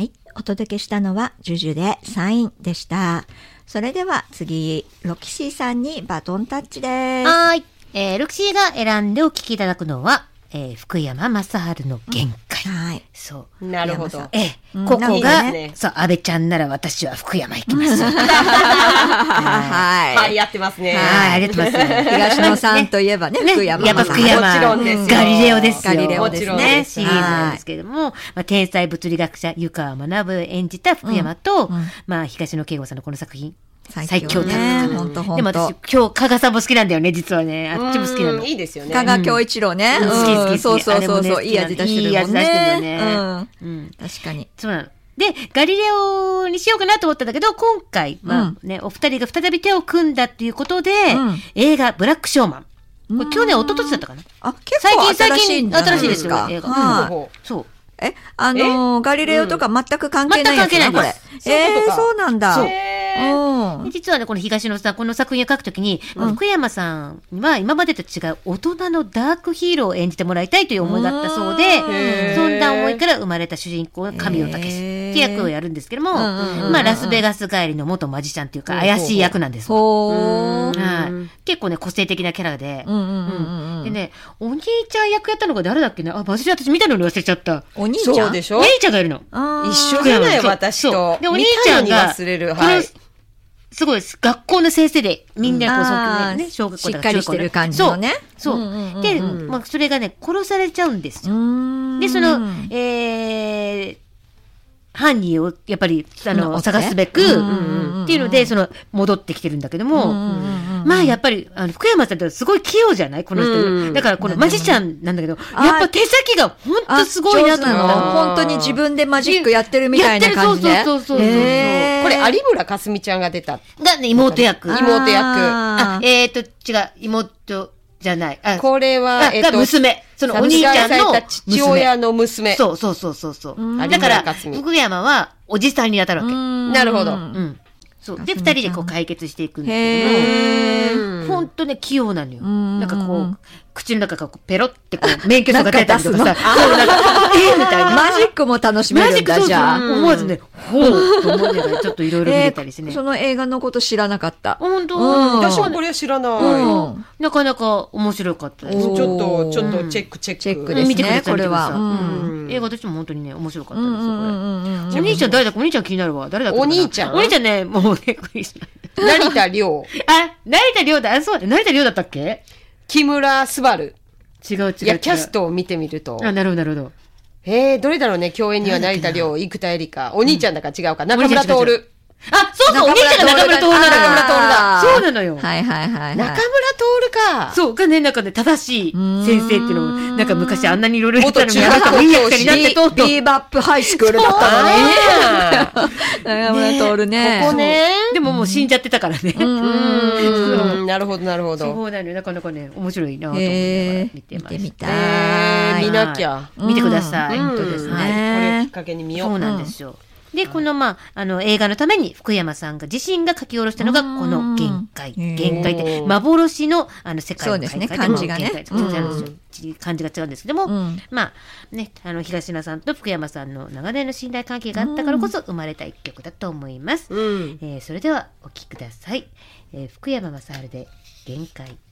はい、お届けしたのはジュジュでサインでした。それでは次、ロキシーさんにバトンタッチです。 はい、ロキシーが選んでお聞きいただくのは、福山雅治の限界。 はい。 そう。 なるほど。 ここが、 ね、 そう、安倍ちゃんなら私は福山行きます。 はい。 はい、やってますね。 はい、やってます。 東野さんといえばね、福山。 やっぱ福山。 もちろんです。 ガリレオですよ。 ガリレオですね。 シリーズなんですけれども、天才物理学者湯川学を演じた福山と、東野圭吾さんのこの作品。最強だった。 本当。 でも私、今日、加賀さんも好きなんだよね、実はね。あっちも好きなの。 いいですよね。 加賀恭一郎ね。 好き。 そう。いい味出してるもんね。 いい味出してるよね。 確かに。 そうなの。で、ガリレオにしようかなと思ったんだけど、今回、お二人が再び手を組んだっていうことで、映画、ブラックショーマン。これ去年、一昨年だったかな。 あ、結構新しいん新しいですよ、映画。そう。 ガリレオとか全く関係ないやつな、これ。そうなんだ。 実はね、この東野さん、この作品を書くときに、福山さんには今までと違う大人のダークヒーローを演じてもらいたいという思いがあったそうで、そんな思いから生まれた主人公が神尾武史って役をやるんですけども、ラスベガス帰りの元マジシャンっていうか怪しい役なんです。結構ね、個性的なキャラで、でね、お兄ちゃん役やったのが誰だっけね、私見たのに忘れちゃった。 お兄ちゃんそうでしょ。 お兄ちゃんがいるの。 一緒じゃない、私と。 で、お兄ちゃんが、 忘れる。 すごい学校の先生でみんな小学校しっかりしてる感じのね。 そう。で、それがね、殺されちゃうんですよ。で、その、犯人をやっぱり探すべくっていうので戻ってきてるんだけども、やっぱり福山さんってすごい器用じゃないこの人。だからこのマジシャンなんだけど、やっぱ手先が本当すごいなと思った。 本当に自分でマジックやってるみたいな感じで。 そう。これ有村架純ちゃんが出た。 がね、妹役。 違う、 妹じゃない。 これは、 娘。そのお兄ちゃんの父親の娘。 そう。だから、福山はおじさんに当たるわけ。 なるほど。 そう。で、二人でこう解決していくんですけども、ほんとね、器用なのよ。なんかこう、口の中からペロってこう、免許証が出たりとかさ、そうなんか、みたいな。 マジックも楽しめるんだ、じゃあ。 思わずね、ほうと思いながらちょっといろいろ見れたりしてね。 その映画のこと知らなかった。 本当。 私もこれは知らない。 なかなか面白かったです。 ちょっとチェック。 チェックですね。見てください、これは。 映画としても本当にね、面白かったですよ、これ。お兄ちゃん誰だか、お兄ちゃん気になるわ。誰だっけ。 お兄ちゃんね、もうね、 成田凌。 成田凌だ。そうだ、成田凌だったっけ。 木村昴。 違う。 いや、キャストを見てみると。 なるほど。 どれだろうね、共演には成田凌、生田絵梨花。お兄ちゃんだから違うか。中村徹。 そう、お兄ちゃんが中村徹なのよ。そうなのよ。 はい。 中村徹か。 そう、がね、なんかね、正しい先生っていうのも、なんか昔あんなにいろいろ言ったのに、あなたもいい役者になってとうとう。 ビーバップハイスクールだったのに。中村徹ね。 ここね。 でももう死んじゃってたからね。 なるほど。 そうなのよ。なかなかね、面白いなと思って見てました。 見てみたい。 見なきゃ。 見てください。 本当ですね。 これをきっかけに見よう。 そうなんですよ。で、この映画のために福山さんが自身が書き下ろしたのがこの限界。限界って幻の世界のそうですね、漢字がね。 漢字が違うんですけども、東野さんと福山さんの長年の信頼関係があったからこそ生まれた一曲だと思います。それではお聴きください。福山雅治で限界。